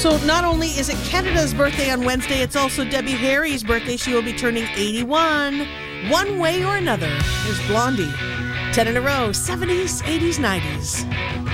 So not only is it Canada's birthday on Wednesday, it's also Debbie Harry's birthday. She will be turning 81. One way or another. There's Blondie. 10 in a row, 70s, 80s, 90s.